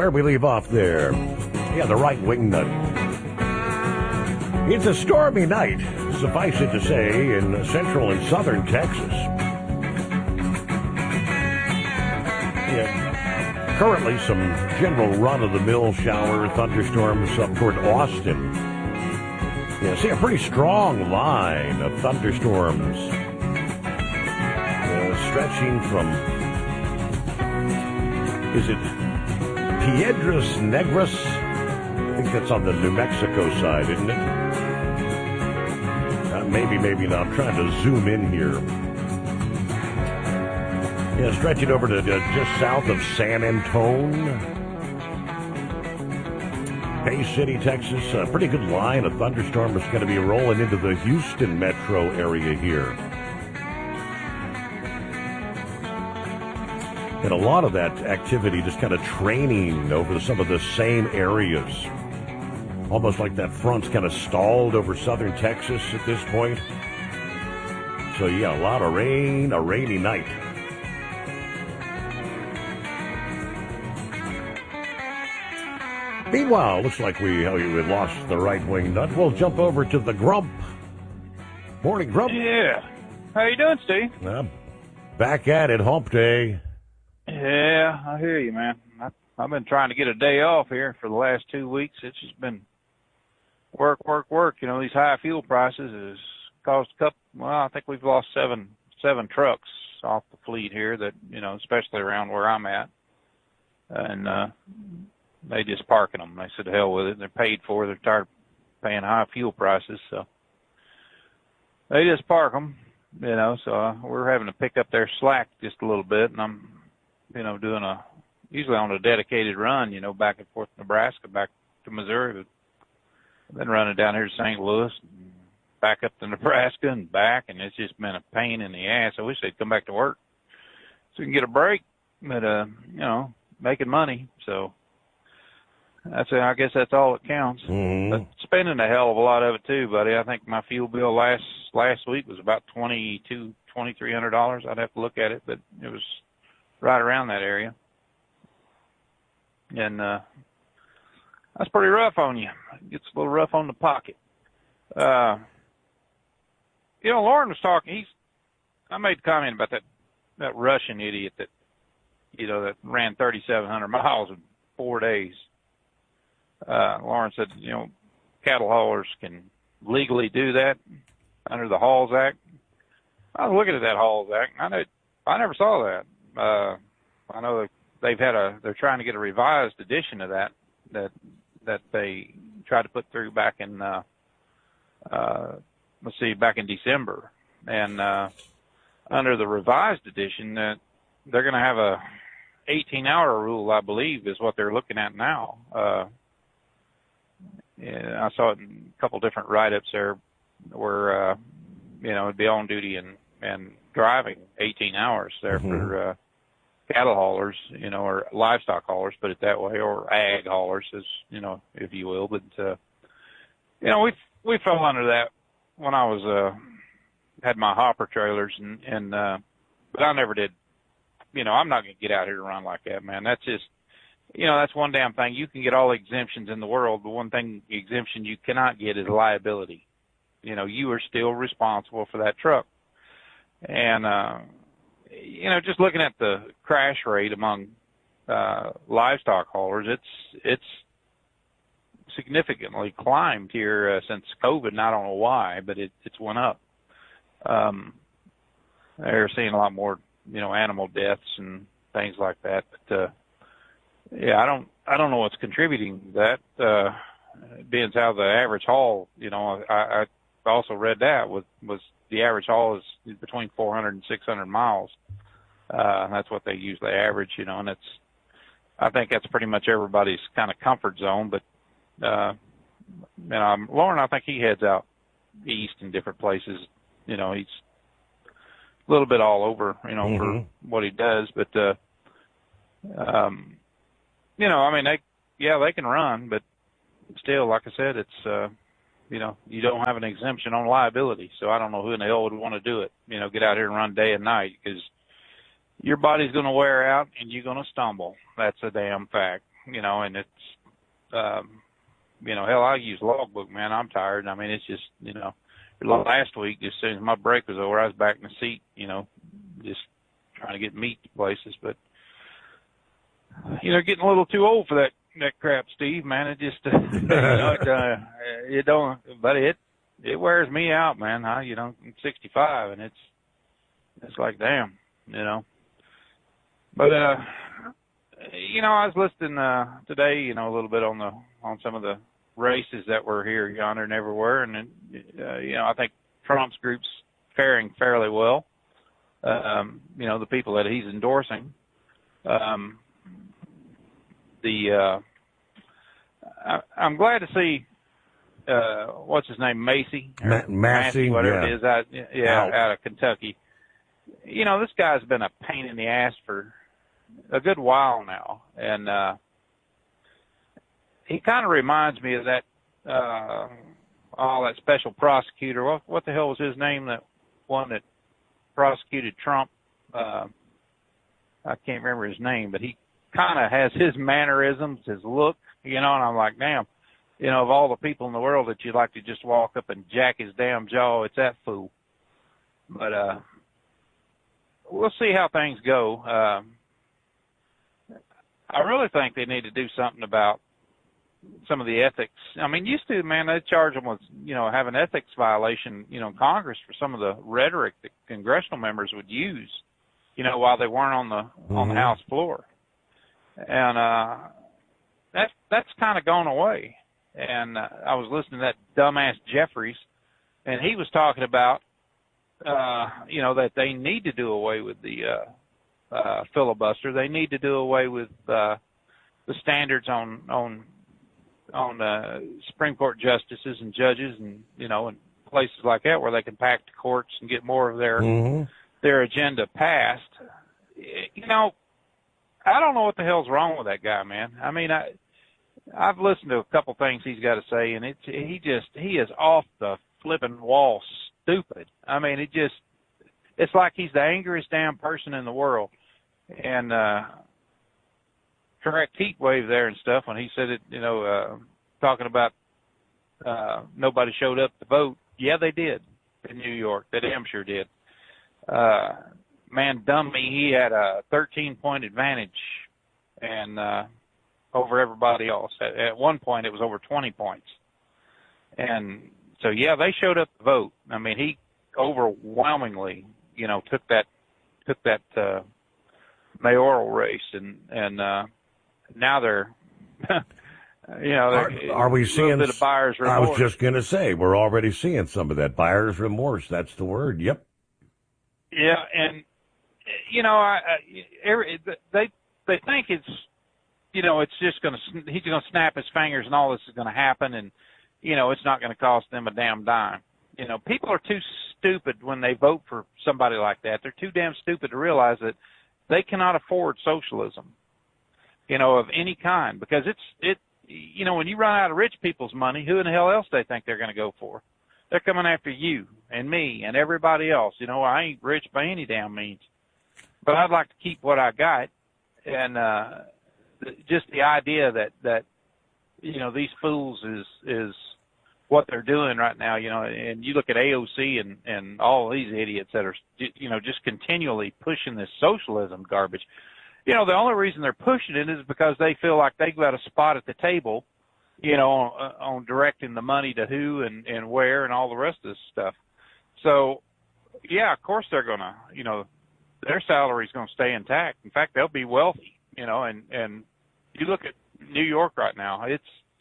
where we leave off there. Yeah, the right wing nut. It's a stormy night, suffice it to say, in central and southern Texas. Yeah, currently some general run-of-the-mill shower thunderstorms up toward Austin. Yeah, see a pretty strong line of thunderstorms stretching from, is it Piedras Negras? I think that's on the New Mexico side, isn't it? Maybe not. I'm trying to zoom in here. Yeah, stretching over to just south of San Antone. Bay City, Texas. A pretty good line of thunderstorm is going to be rolling into the Houston metro area here. And a lot of that activity just kind of training over some of the same areas. Almost like that front's kind of stalled over southern Texas at this point. So, yeah, a lot of rain, a rainy night. Meanwhile, looks like we lost the right wing nut. We'll jump over to the Grump. Morning, Grump. Yeah. How you doing, Steve? Back at it, hump day. Yeah, I hear you, man. I've been trying to get a day off here for the last 2 weeks. It's just been work. You know, these high fuel prices has caused I think we've lost seven trucks off the fleet here that, you know, especially around where I'm at. And they just parking them. They said, hell with it. They're paid for. They're tired of paying high fuel prices. So they just park them, you know, so we're having to pick up their slack just a little bit. And I'm, you know, usually on a dedicated run, you know, back and forth to Nebraska, back to Missouri. I've been running down here to St. Louis, back up to Nebraska and back, and it's just been a pain in the ass. I wish they'd come back to work so we can get a break, but, you know, making money. So I guess that's all that counts. Mm-hmm. But spending a hell of a lot of it too, buddy. I think my fuel bill last week was about $2,300. I'd have to look at it, but it was right around that area. And that's pretty rough on you. It gets a little rough on the pocket. You know, Lauren was talking. I made a comment about that Russian idiot that, you know, that ran 3,700 miles in 4 days. Lauren said, you know, cattle haulers can legally do that under the Halls Act. I was looking at that Halls Act. I never saw that. I know they're trying to get a revised edition of that they tried to put through back in back in December. And under the revised edition, that they're going to have a 18-hour rule, I believe, is what they're looking at now. Yeah, I saw it in a couple different write-ups there where, you know, it'd be on duty and driving 18 hours there for cattle haulers, you know, or livestock haulers, put it that way, or ag haulers, as you know, if you will. But you know, we fell under that when I was had my hopper trailers, and but I never did. You know, I'm not going to get out here to run like that, man. That's just, you know, that's one damn thing. You can get all the exemptions in the world, but one exemption you cannot get is liability. You know, you are still responsible for that truck. And you know, just looking at the crash rate among livestock haulers, it's significantly climbed here since COVID, and I don't know why, but it's went up. They're seeing a lot more, you know, animal deaths and things like that. But yeah, I don't know what's contributing to that. Being how the average haul, you know, I also read that was the average haul is between 400 and 600 miles. That's what they usually average, you know, and I think that's pretty much everybody's kind of comfort zone. But, you know, Lauren, I think he heads out east in different places. You know, he's a little bit all over, you know, for what he does. But, you know, I mean, they can run, but still, like I said, it's, you know, you don't have an exemption on liability. So I don't know who in the hell would want to do it, you know, get out here and run day and night, because your body's going to wear out and you're going to stumble. That's a damn fact. and it's, hell, I use logbook, man. I'm tired. I mean, it's just, last week, as soon as my break was over, I was back in the seat, just trying to get meat to places. But, getting a little too old for that crap, Steve, man. It just, it don't, but it wears me out, man. I'm 65, and it's like, damn, But, I was listening, today, a little bit on some of the races that were here, yonder, and everywhere. And, I think Trump's group's faring fairly well. The people that he's endorsing. I'm glad to see, what's his name, Massey, whatever it is, out of Kentucky. This guy's been a pain in the ass for a good while now, and he kind of reminds me of that that special prosecutor. What the hell was his name? That one that prosecuted Trump. I can't remember his name, but he kind of has his mannerisms, his look, and I'm like, damn, of all the people in the world that you'd like to just walk up and jack his damn jaw, it's that fool. But we'll see how things go. I really think they need to do something about some of the ethics. I mean, used to, man, they'd charge them with, having ethics violation, in Congress for some of the rhetoric that congressional members would use, while they weren't on the House floor. And that's kind of gone away. And I was listening to that dumbass Jeffries, and he was talking about, that they need to do away with the filibuster. They need to do away with the standards on Supreme Court justices and judges, and and places like that where they can pack the courts and get more of their agenda passed. I don't know what the hell's wrong with that guy, man. I mean, I've listened to a couple things he's got to say, and he is off the flipping wall stupid. I mean, it's like he's the angriest damn person in the world. And correct heat wave there and stuff when he said it, talking about nobody showed up to vote. Yeah, they did in New York. They damn sure did. Man, dummy, he had a 13-point advantage and over everybody else. At one point, it was over 20 points. And so, yeah, they showed up to vote. I mean, he overwhelmingly, took that mayoral race, and now they're, are we seeing a bit of buyer's remorse? I was just going to say, we're already seeing some of that buyer's remorse. That's the word. Yep. Yeah, and they think it's, it's just he's going to snap his fingers and all this is going to happen, and it's not going to cost them a damn dime. People are too stupid when they vote for somebody like that. They're too damn stupid to realize that they cannot afford socialism, of any kind, because when you run out of rich people's money, who in the hell else they think they're going to go for? They're coming after you and me and everybody else. I ain't rich by any damn means, but I'd like to keep what I got. And just the idea that these fools is what they're doing right now, and you look at AOC and all these idiots that are, just continually pushing this socialism garbage. The only reason they're pushing it is because they feel like they've got a spot at the table, on directing the money to who and where and all the rest of this stuff. So, yeah, of course they're going to, their salary's going to stay intact. In fact, they'll be wealthy, and you look at New York right now, it's,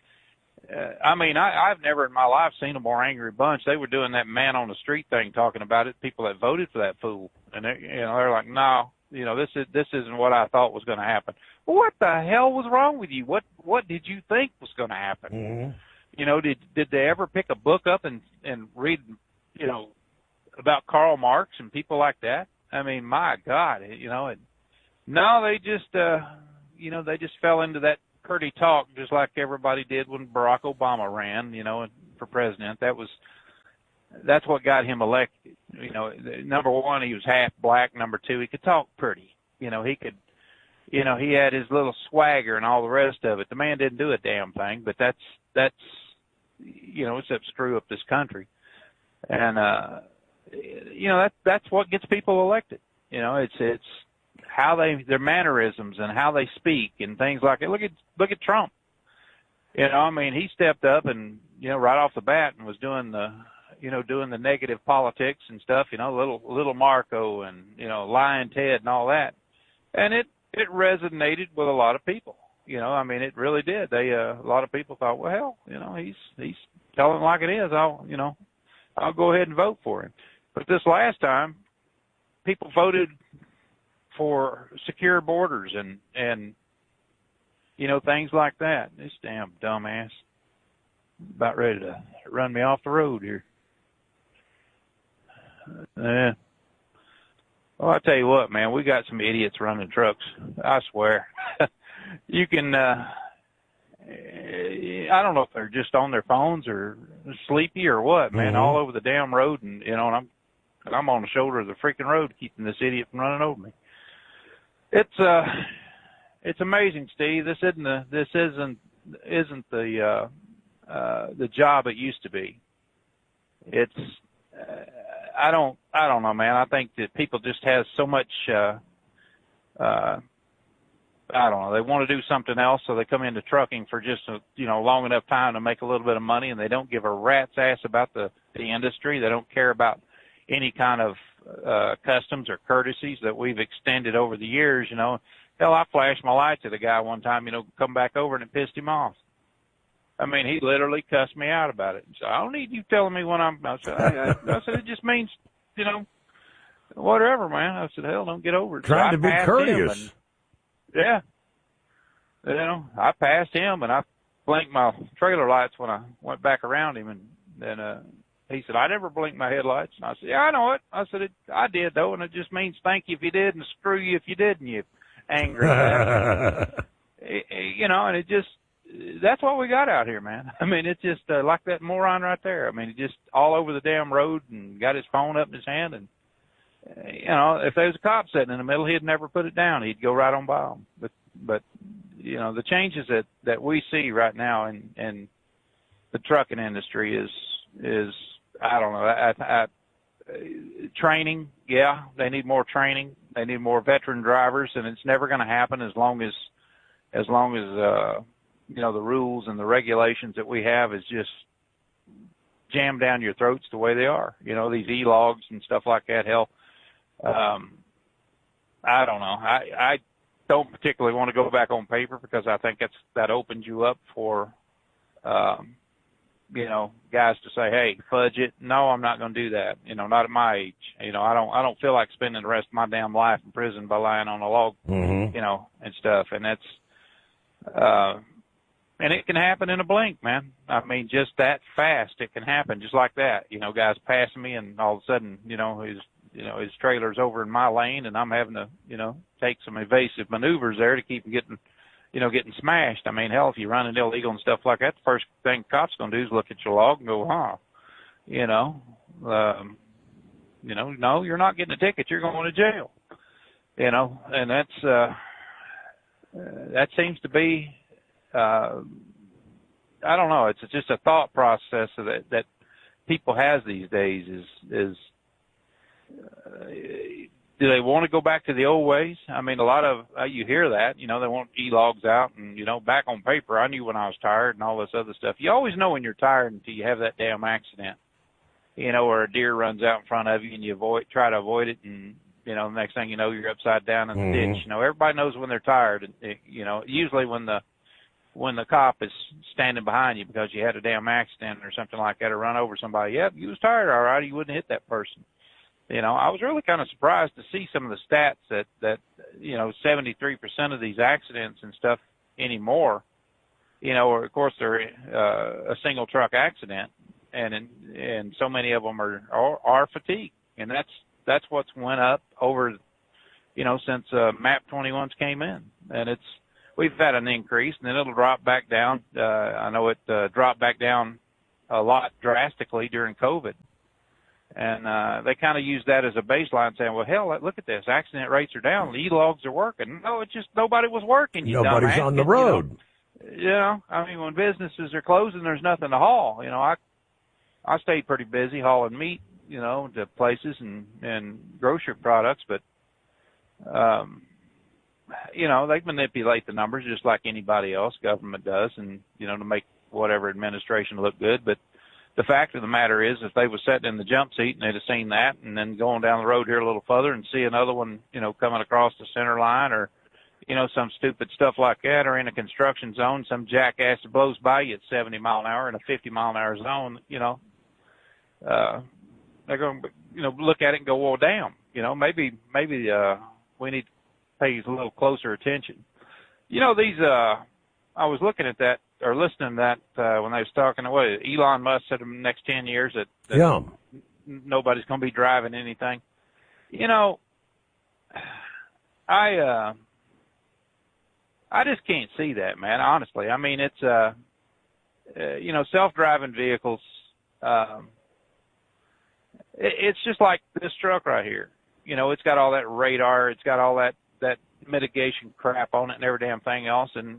I've never in my life seen a more angry bunch. They were doing that man on the street thing, talking about it, people that voted for that fool. And they're like, no, this isn't what I thought was going to happen. Well, what the hell was wrong with you? What did you think was going to happen? Mm-hmm. Did they ever pick a book up and read, about Karl Marx and people like that? I mean, my God, no, they just, they just fell into that pretty talk just like everybody did when Barack Obama ran, for president. That's what got him Number one, he was half black. Number two, he could talk pretty. He you know, he had his little swagger and all the rest of it. The man didn't do a damn thing, but that's, you know, it's up screw up this country. And, you know, that's what gets people elected. You know, it's how their mannerisms and how they speak and things like that. Look at Trump. You know, I mean, he stepped up and, you know, right off the bat and was doing the negative politics and stuff, you know, little Marco and, you know, Lying Ted and all that. And it resonated with a lot of people. You know, I mean, it really did. A lot of people thought, well, hell, you know, he's telling it like it is. I'll go ahead and vote for him. But this last time, people voted for secure borders and you know, things like that. This damn dumbass about ready to run me off the road here. Yeah. Well, I tell you what, man, we got some idiots running trucks. I swear. You can, I don't know if they're just on their phones or sleepy or what, man, all over the damn road. And, you know, and I'm on the shoulder of the freaking road keeping this idiot from running over me. It's amazing, Steve. This isn't the job it used to be. It's, I don't know, man. I think that people just have so much, I don't know. They want to do something else, so they come into trucking for just long enough time to make a little bit of money, and they don't give a rat's ass about the industry. They don't care about any kind of customs or courtesies that we've extended over the years. You know, hell, I flashed my lights at a guy one time. You know, come back over, and it pissed him off. I mean, he literally cussed me out about it. So I don't need you telling me when I said it just means, you know, whatever, man. I said, hell, don't get over it. Trying to be courteous. Yeah. You know, I passed him and I blinked my trailer lights when I went back around him, and then he said, I never blinked my headlights. And I said, yeah, I know it. I said, I did, though, and it just means thank you if you did and screw you if you didn't, you angry bastard. You know, and it just, that's what we got out here, man. I mean, it's just like that moron right there. I mean, he just all over the damn road and got his phone up in his hand, and you know, if there was a cop sitting in the middle, he'd never put it down. He'd go right on by him. But you know, the changes that we see right now in the trucking industry is I don't know. Training, yeah, they need more training. They need more veteran drivers, and it's never going to happen as long as you know, the rules and the regulations that we have is just jammed down your throats the way they are. You know, these e-logs and stuff like that. Hell, I don't know. I don't particularly want to go back on paper because I think that opens you up for, you know, guys to say, hey, fudge it. No, I'm not going to do that. You know, not at my age. You know, I don't feel like spending the rest of my damn life in prison by lying on a log, you know, and stuff. And that's, and it can happen in a blink, man. I mean, just that fast, it can happen just like that. You know, guys passing me, and all of a sudden, you know, his trailer's over in my lane, and I'm having to, you know, take some evasive maneuvers there to keep getting smashed. I mean, hell, if you run an illegal and stuff like that, the first thing the cop's gonna do is look at your log and go, you know, no, you're not getting a ticket. You're going to jail. You know, and that seems to be. I don't know. It's just a thought process that people has these days is do they want to go back to the old ways? I mean, a lot of, you hear that, you know, they want e-logs out and, you know, back on paper, I knew when I was tired and all this other stuff. You always know when you're tired until you have that damn accident, you know, or a deer runs out in front of you and you try to avoid it, and, you know, the next thing you know, you're upside down in the ditch. You know, everybody knows when they're tired. And, you know, usually when the cop is standing behind you because you had a damn accident or something like that, or run over somebody, yep, you was tired, all right, you wouldn't hit that person. You know, I was really kind of surprised to see some of the stats that you know, 73% of these accidents and stuff anymore, you know, or of course they're a single truck accident, and so many of them are fatigue, and that's what's went up over, you know, since MAP 21s came in, and we've had an increase, and then it'll drop back down. I know it dropped back down a lot drastically during COVID. And they kind of use that as a baseline, saying, well, hell, look at this. Accident rates are down. The E-logs are working. No, it's just nobody was working. Nobody's on the road. I mean, when businesses are closing, there's nothing to haul. I stayed pretty busy hauling meat, to places and grocery products, but, they manipulate the numbers just like anybody else, government does, and, to make whatever administration look good. But the fact of the matter is, if they was sitting in the jump seat and they'd have seen that, and then going down the road here a little further and see another one, coming across the center line, or, some stupid stuff like that, or in a construction zone, some jackass that blows by you at 70 mile an hour in a 50 mile an hour zone, they're going to, look at it and go, well, damn, maybe we need to pay a little closer attention. I was looking at that or listening to that when they was talking. What Elon Musk said in the next 10 years that nobody's going to be driving anything. I just can't see that, man. Honestly, I mean, it's self-driving vehicles. It's just like this truck right here. It's got all that radar. It's got all that mitigation crap on it and every damn thing else. And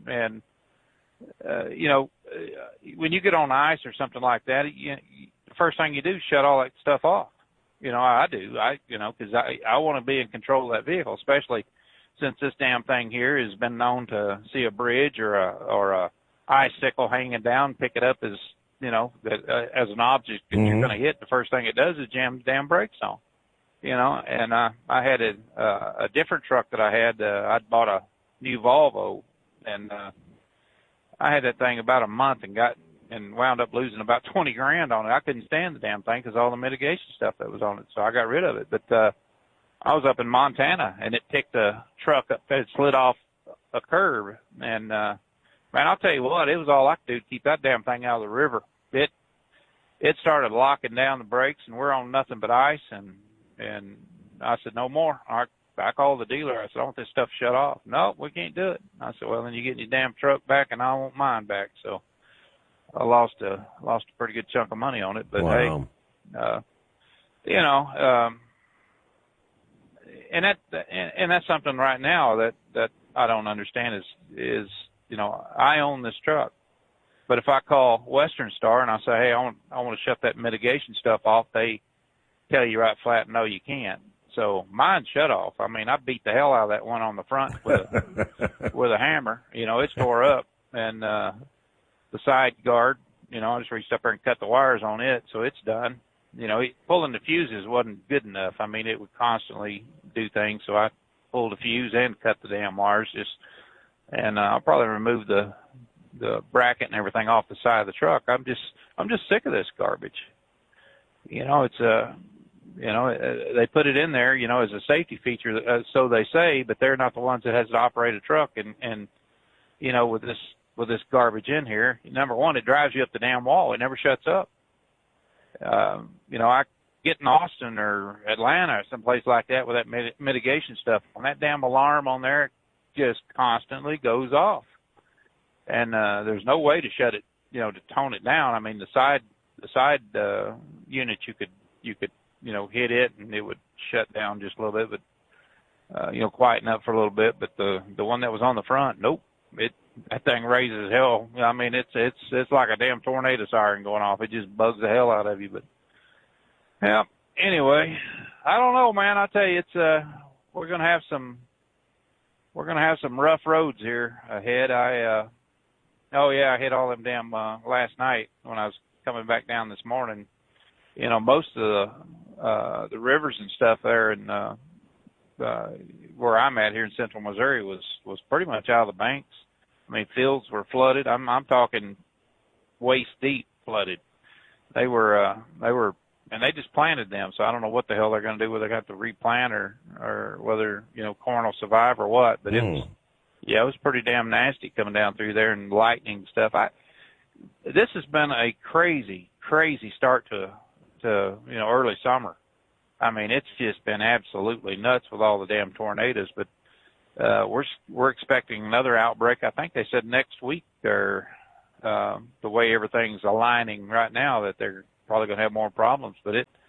when you get on ice or something like that, the first thing you do is shut all that stuff off. I do. Because I want to be in control of that vehicle, especially since this damn thing here has been known to see a bridge or a icicle hanging down, pick it up as as an object that you're going to hit. The first thing it does is jam the damn brakes on. And I had a different truck that I had. I'd bought a new Volvo, and I had that thing about a month and wound up losing about 20 grand on it. I couldn't stand the damn thing because all the mitigation stuff that was on it, so I got rid of it. But I was up in Montana, and it picked a truck up. It slid off a curb, and man, I'll tell you what, it was all I could do to keep that damn thing out of the river. It started locking down the brakes, and we're on nothing but ice, and I said, no more. I called the dealer. I said, I want this stuff shut off. No, we can't do it. I said, well, then you get your damn truck back, and I want mine back. So I lost a pretty good chunk of money on it. But wow. Hey, and that's something right now that I don't understand is I own this truck. But if I call Western Star and I say, hey, I want to shut that mitigation stuff off, they tell you right flat, no, you can't. So mine's shut off. I mean, I beat the hell out of that one on the front with a hammer. It's tore up, and the side guard, I just reached up there and cut the wires on it, so it's done. Pulling the fuses wasn't good enough. I mean, it would constantly do things, so I pulled the fuse and cut the damn wires. And I'll probably remove the bracket and everything off the side of the truck. I'm just sick of this garbage. It's they put it in there, as a safety feature, so they say, but they're not the ones that has to operate a truck. And with this garbage in here, number one, it drives you up the damn wall. It never shuts up. I get in Austin or Atlanta or someplace like that with that mitigation stuff, and that damn alarm on there just constantly goes off. And there's no way to shut it, to tone it down. I mean, the side unit you could hit it and it would shut down just a little bit, but quieten up for a little bit. But the one that was on the front, nope. That thing raises hell. I mean, it's like a damn tornado siren going off. It just bugs the hell out of you. But yeah. Anyway, I don't know, man. I tell you, it's we're gonna have some rough roads here ahead. I hit all them damn last night when I was coming back down this morning. Most of the rivers and stuff there in where I'm at here in central Missouri was pretty much out of the banks. I mean, fields were flooded. I'm talking waist deep flooded. They were, and they just planted them. So I don't know what the hell they're going to do, whether they have to replant or whether, corn will survive or what. But it was pretty damn nasty coming down through there and lightning and stuff. This has been a crazy start to early summer. I mean, it's just been absolutely nuts with all the damn tornadoes, but we're expecting another outbreak. I think they said next week, or the way everything's aligning right now, that they're probably going to have more problems. But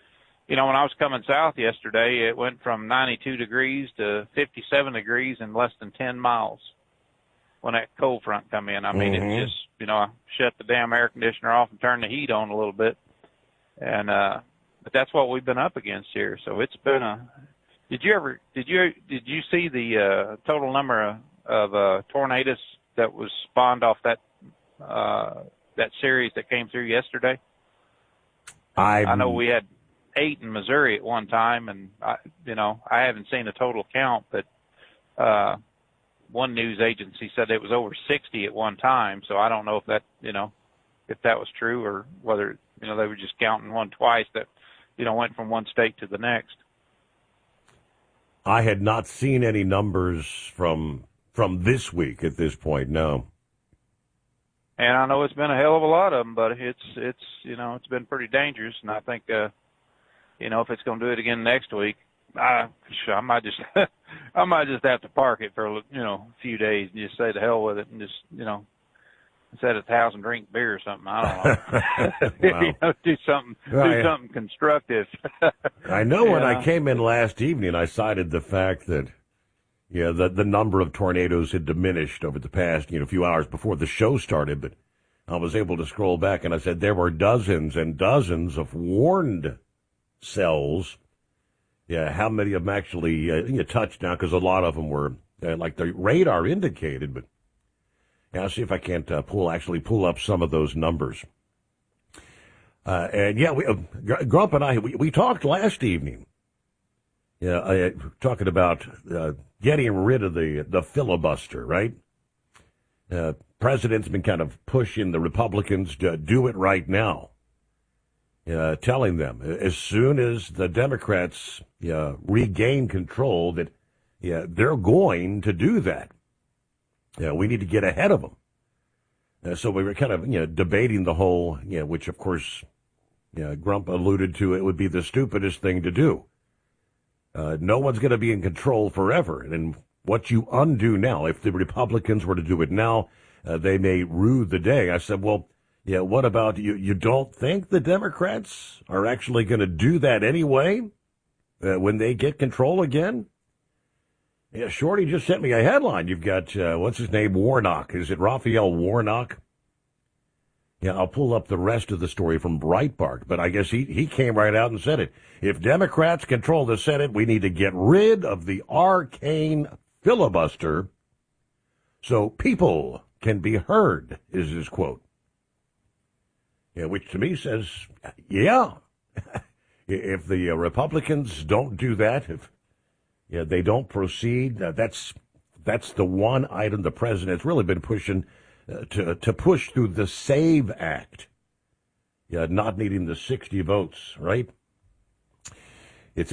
when I was coming south yesterday, it went from 92 degrees to 57 degrees in less than 10 miles when that cold front come in. I mean, It just, I shut the damn air conditioner off and turned the heat on a little bit. And, but that's what we've been up against here. So it's been did you see the, total number of tornadoes that was spawned off that series that came through yesterday? I know we had 8 in Missouri at one time, and I haven't seen a total count, but one news agency said it was over 60 at one time. So I don't know if that if that was true, or whether they were just counting one twice that went from one state to the next. I had not seen any numbers from this week at this point. No. And I know it's been a hell of a lot of them, but it's been pretty dangerous. And I think, if it's going to do it again next week, I might just have to park it for, a few days and just say the hell with it and just, set its house and drink beer or something. I don't know. Do something constructive. I know when I came in last evening, I cited the fact that, the number of tornadoes had diminished over the past, few hours before the show started, but I was able to scroll back and I said there were dozens and dozens of warned cells. Yeah, how many of them actually touched now? Because a lot of them were like the radar indicated, but I'll see if I can't pull up some of those numbers. Grump and I, we talked last evening. Yeah, talking about getting rid of the filibuster, right? President's been kind of pushing the Republicans to do it right now, telling them as soon as the Democrats regain control that they're going to do that. We need to get ahead of them. So we were kind of debating the whole, which of course Grump alluded to, it would be the stupidest thing to do. No one's going to be in control forever. And what you undo now, if the Republicans were to do it now, they may rue the day. I said, well, what about you? You don't think the Democrats are actually going to do that anyway when they get control again? Yeah, Shorty just sent me a headline. You've got, what's his name, Warnock. Is it Raphael Warnock? Yeah, I'll pull up the rest of the story from Breitbart, but I guess he came right out and said it. If Democrats control the Senate, we need to get rid of the arcane filibuster so people can be heard, is his quote. Yeah, which to me says, if the Republicans don't do that, if they don't proceed, that's the one item the president's really been pushing to push through the SAVE Act. Not needing the 60 votes, right? It's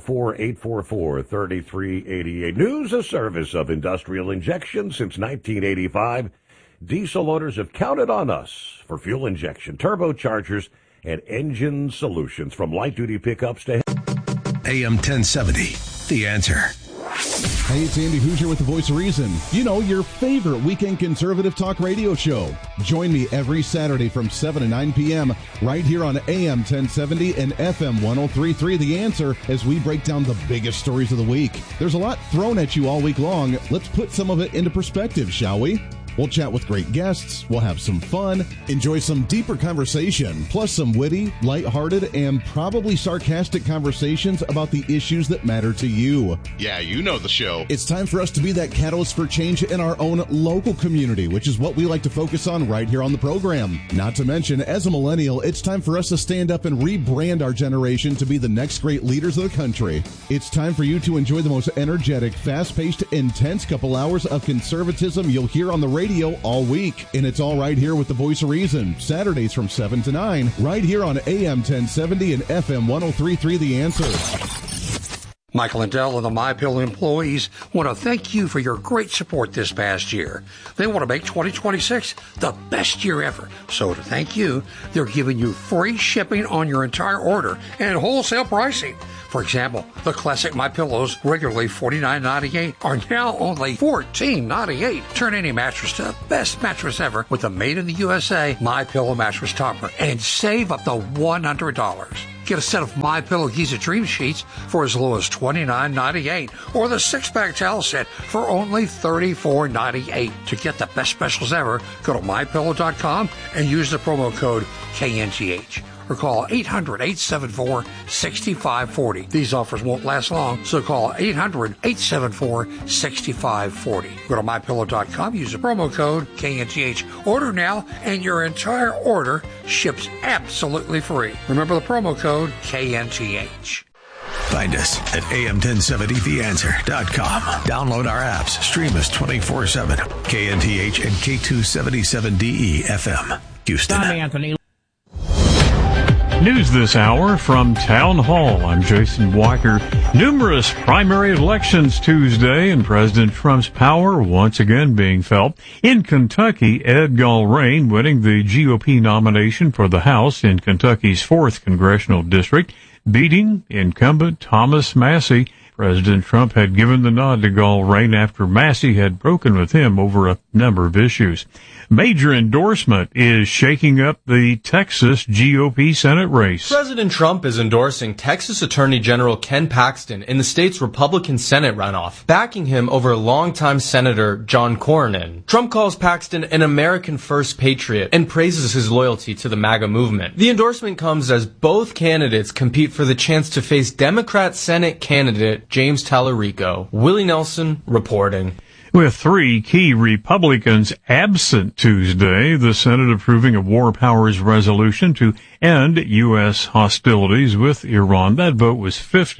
844-844-3388. News, a service of Industrial Injection since 1985. Diesel owners have counted on us for fuel injection, turbochargers, and engine solutions from light-duty pickups to AM 1070, The Answer. Hey, it's Andy Hoosier with the Voice of Reason. Your favorite weekend conservative talk radio show. Join me every Saturday from 7 to 9 p.m. right here on AM 1070 and FM 103.3 The Answer as we break down the biggest stories of the week. There's a lot thrown at you all week long. Let's put some of it into perspective, shall we? We'll chat with great guests, we'll have some fun, enjoy some deeper conversation, plus some witty, lighthearted, and probably sarcastic conversations about the issues that matter to you. Yeah, you know the show. It's time for us to be that catalyst for change in our own local community, which is what we like to focus on right here on the program. Not to mention, as a millennial, it's time for us to stand up and rebrand our generation to be the next great leaders of the country. It's time for you to enjoy the most energetic, fast-paced, intense couple hours of conservatism you'll hear on the radio all week. And it's all right here with the Voice of Reason, Saturdays from 7 to 9, right here on AM 1070 and FM 103.3 The Answer. Michael Lindell and the MyPillow employees want to thank you for your great support this past year. They want to make 2026 the best year ever. So to thank you, they're giving you free shipping on your entire order and wholesale pricing. For example, the classic MyPillows, regularly $49.98, are now only $14.98. Turn any mattress to the best mattress ever with the made in the USA MyPillow mattress topper and save up to $100. Get a set of MyPillow Giza Dream Sheets for as low as $29.98 or the 6-pack towel set for only $34.98. To get the best specials ever, go to MyPillow.com and use the promo code KNTH. Or call 800-874-6540. These offers won't last long, so call 800-874-6540. Go to MyPillow.com, use the promo code KNTH. Order now, and your entire order ships absolutely free. Remember the promo code KNTH. Find us at am1070theanswer.com. Download our apps. Stream us 24/7. KNTH and K277DE FM. Houston. I'm Anthony. News this hour from Town Hall. I'm Jason Walker. Numerous primary elections Tuesday, and President Trump's power once again being felt. In Kentucky, Ed Gulrane winning the GOP nomination for the House in Kentucky's 4th Congressional District, beating incumbent Thomas Massie. President Trump had given the nod to Gulrane after Massie had broken with him over a number of issues. Major endorsement is shaking up the Texas GOP Senate race. President Trump is endorsing Texas Attorney General Ken Paxton in the state's Republican Senate runoff, backing him over longtime Senator John Cornyn. Trump calls Paxton an American First patriot and praises his loyalty to the MAGA movement. The endorsement comes as both candidates compete for the chance to face Democrat Senate candidate James Tallarico. Willie Nelson reporting. With 3 key Republicans absent Tuesday, the Senate approving a War Powers resolution to end U.S. hostilities with Iran. That vote was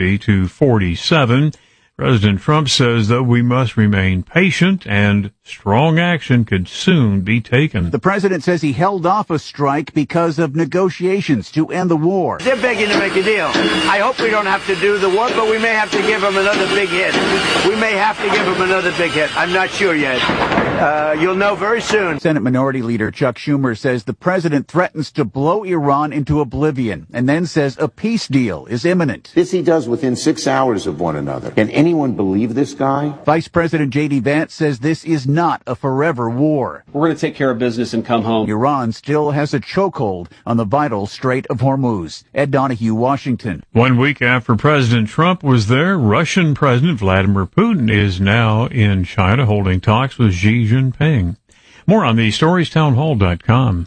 50-47. President Trump says, though, we must remain patient and strong action could soon be taken. The president says he held off a strike because of negotiations to end the war. They're begging to make a deal. I hope we don't have to do the war, but we may have to give them another big hit. We may have to give them another big hit. I'm not sure yet. You'll know very soon. Senate Minority Leader Chuck Schumer says the president threatens to blow Iran into oblivion and then says a peace deal is imminent. This he does within 6 hours of one another. Can anyone believe this guy? Vice President J.D. Vance says this is not a forever war. We're going to take care of business and come home. Iran still has a chokehold on the vital Strait of Hormuz. Ed Donahue, Washington. 1 week after President Trump was there, Russian President Vladimir Putin is now in China holding talks with Xi Jinping. More on these stories, townhall.com.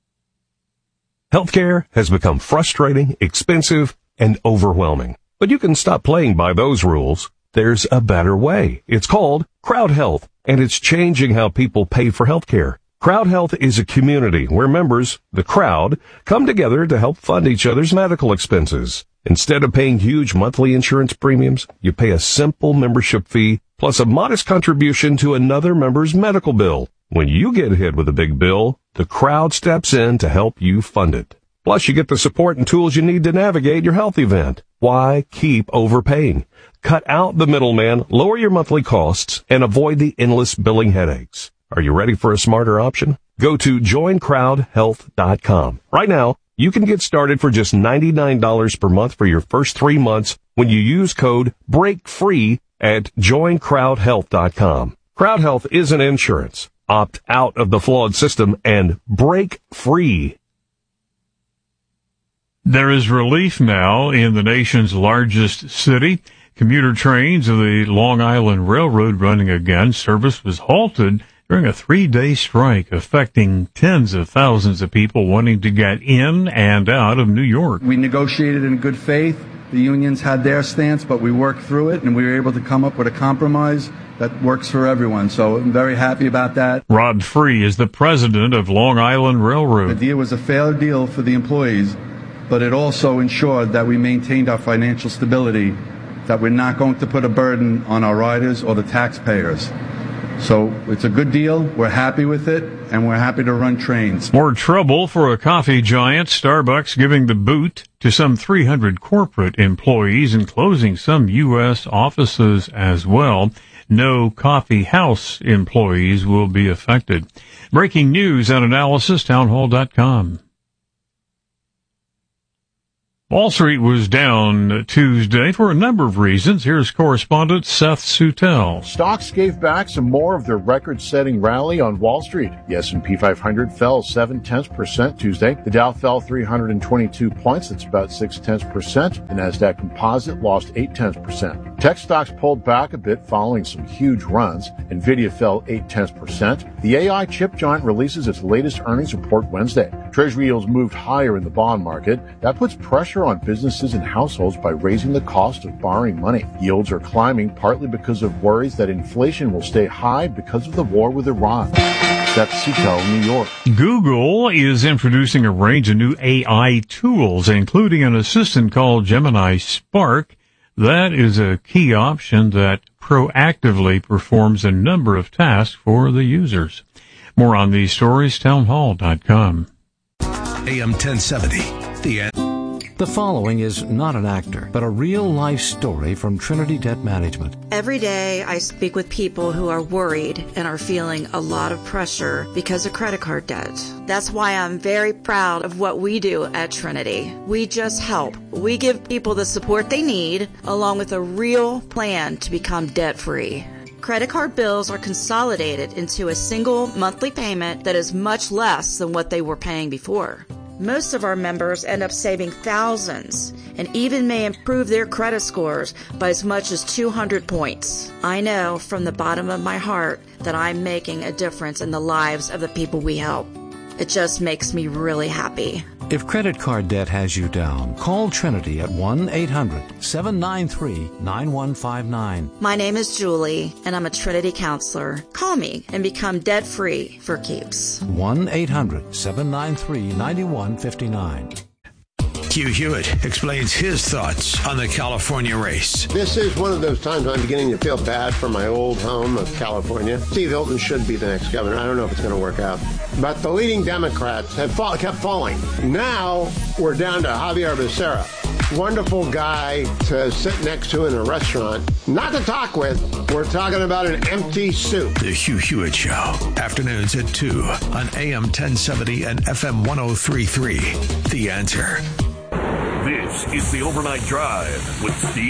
Healthcare has become frustrating, expensive, and overwhelming. But you can stop playing by those rules. There's a better way. It's called Crowd Health, and it's changing how people pay for healthcare. Crowd Health is a community where members, the crowd, come together to help fund each other's medical expenses. Instead of paying huge monthly insurance premiums, you pay a simple membership fee plus a modest contribution to another member's medical bill. When you get hit with a big bill, the crowd steps in to help you fund it. Plus, you get the support and tools you need to navigate your health event. Why keep overpaying? Cut out the middleman, lower your monthly costs, and avoid the endless billing headaches. Are you ready for a smarter option? Go to joincrowdhealth.com. Right now, you can get started for just $99 per month for your first 3 months when you use code BREAKFREE at joincrowdhealth.com. Crowd Health isn't insurance. Opt out of the flawed system and break free. There is relief now in the nation's largest city. Commuter trains of the Long Island Railroad running again. Service was halted during a 3-day strike affecting tens of thousands of people wanting to get in and out of New York. We negotiated in good faith. The unions had their stance, but we worked through it, and we were able to come up with a compromise that works for everyone. So I'm very happy about that. Rod Free is the president of Long Island Railroad. The deal was a fair deal for the employees, but it also ensured that we maintained our financial stability, that we're not going to put a burden on our riders or the taxpayers. So it's a good deal. We're happy with it, and we're happy to run trains. More trouble for a coffee giant. Starbucks giving the boot to some 300 corporate employees and closing some U.S. offices as well. No coffee house employees will be affected. Breaking news and analysis, townhall.com. Wall Street was down Tuesday for a number of reasons. Here's correspondent Seth Sutel. Stocks gave back some more of their record-setting rally on Wall Street. The S&P 500 fell 0.7% Tuesday. The Dow fell 322 points. That's about 0.6%. The Nasdaq Composite lost 0.8%. Tech stocks pulled back a bit following some huge runs. Nvidia fell 0.8%. The AI chip giant releases its latest earnings report Wednesday. Treasury yields moved higher in the bond market. That puts pressure on businesses and households by raising the cost of borrowing money. Yields are climbing partly because of worries that inflation will stay high because of the war with Iran. Seth Sutel, New York. Google is introducing a range of new AI tools, including an assistant called Gemini Spark. That is a key option that proactively performs a number of tasks for the users. More on these stories, townhall.com. AM 1070, The following is not an actor, but a real-life story from Trinity Debt Management. Every day I speak with people who are worried and are feeling a lot of pressure because of credit card debt. That's why I'm very proud of what we do at Trinity. We just help. We give people the support they need, along with a real plan to become debt-free. Credit card bills are consolidated into a single monthly payment that is much less than what they were paying before. Most of our members end up saving thousands and even may improve their credit scores by as much as 200 points. I know from the bottom of my heart that I'm making a difference in the lives of the people we help. It just makes me really happy. If credit card debt has you down, call Trinity at 1-800-793-9159. My name is Julie, and I'm a Trinity counselor. Call me and become debt-free for keeps. 1-800-793-9159. Hugh Hewitt explains his thoughts on the California race. This is one of those times I'm beginning to feel bad for my old home of California. Steve Hilton should be the next governor. I don't know if it's going to work out. But the leading Democrats have kept falling. Now we're down to Javier Becerra. Wonderful guy to sit next to in a restaurant. Not to talk with. We're talking about an empty soup. The Hugh Hewitt Show. Afternoons at 2 on AM 1070 and FM 103.3. The Answer. This is the Overnight Drive with Steve